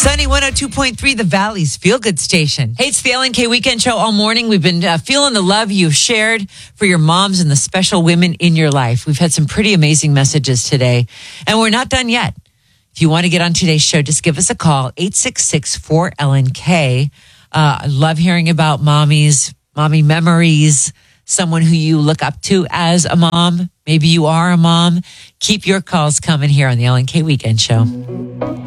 Sunny 102.3, the Valley's Feel Good Station. Hey, it's the LNK Weekend Show all morning. We've been feeling the love you've shared for your moms and the special women in your life. We've had some pretty amazing messages today, and we're not done yet. If you want to get on today's show, just give us a call, 866-4LNK. I love hearing about mommy memories, someone who you look up to as a mom. Maybe you are a mom. Keep your calls coming here on the LNK Weekend Show.